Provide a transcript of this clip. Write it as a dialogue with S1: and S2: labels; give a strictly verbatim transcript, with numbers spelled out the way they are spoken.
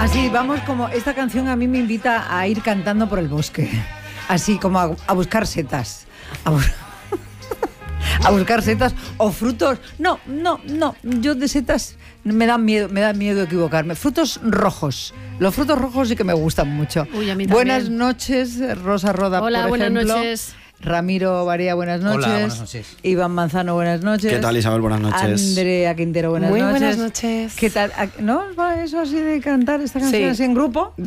S1: Así, vamos como... Esta canción a mí me invita a ir cantando por el bosque. Así como a, a buscar setas. A, bu a buscar setas o frutos. No, no, no. Yo de setas me da miedo, me da miedo equivocarme. Frutos rojos. Los frutos rojos sí que me gustan mucho.
S2: Uy, a mí
S1: buenas noches, Rosa Roda,
S2: Hola,
S1: por
S2: buenas
S1: ejemplo.
S2: noches.
S1: Ramiro Varía, buenas noches.
S3: Hola, buenas noches.
S1: Iván Manzano, buenas noches.
S4: ¿Qué tal, Isabel? Buenas noches.
S1: Andrea Quintero, buenas
S2: Muy
S1: noches.
S2: buenas noches.
S1: ¿Qué tal? ¿No va eso así de cantar esta canción
S2: Sí.
S1: así en grupo?